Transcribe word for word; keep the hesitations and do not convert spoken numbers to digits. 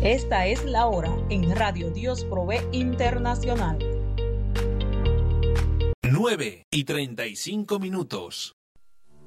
Esta es la hora en Radio Dios Provee Internacional. nueve y treinta y cinco minutos.